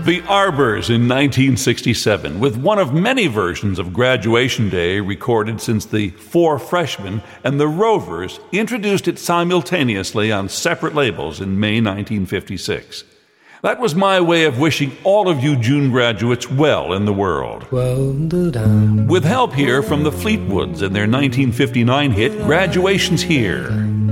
The Arbors in 1967, with one of many versions of Graduation Day recorded since the Four Freshmen, and the Rovers introduced it simultaneously on separate labels in May 1956. That was my way of wishing all of you June graduates well in the world. With help here from the Fleetwoods and their 1959 hit, Graduation's Here.